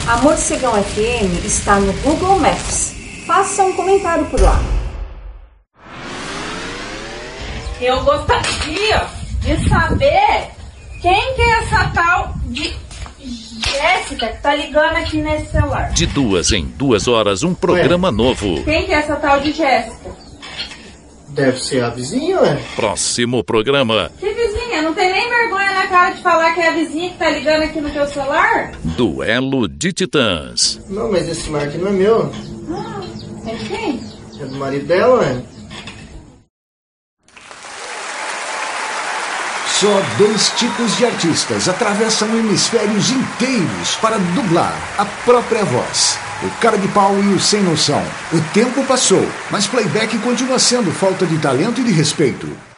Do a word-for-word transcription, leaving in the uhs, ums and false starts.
A Morcegão F M está no Google Maps. Faça um comentário por lá. Eu gostaria de saber quem que é essa tal de Jéssica que tá ligando aqui nesse celular. De duas em duas horas, um programa ué. novo. Quem que é essa tal de Jéssica? Deve ser a vizinha, ué. Próximo programa. Que vizinha? Não tem nem vergonha na cara de falar que é a vizinha que tá ligando aqui no teu celular? Duelo de Titãs. Não, mas esse celular aqui não é meu. Ah, é de quem? É do marido dela, ué. Só dois tipos de artistas atravessam hemisférios inteiros para dublar a própria voz. O cara de pau e o sem noção. O tempo passou, mas playback continua sendo falta de talento e de respeito.